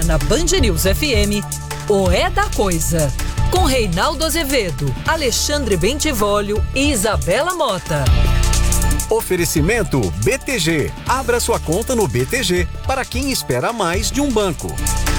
Agora na Band News FM, o É da Coisa. Com Reinaldo Azevedo, Alexandre Bentivolio e Isabela Mota. Oferecimento BTG. Abra sua conta no BTG para quem espera mais de um banco.